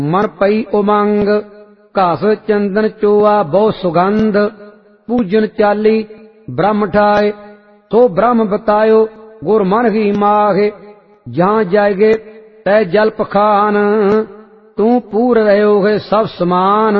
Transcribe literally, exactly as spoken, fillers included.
मन पई उमंग घास चंदन चोआ बहु सुगंध पूजन चाली ब्रह्म ठाए सो ब्रह्म बतायो गुर मन ही माहे जहाँ जाएगे तै जल पखान तू पूर रहो है सब समान।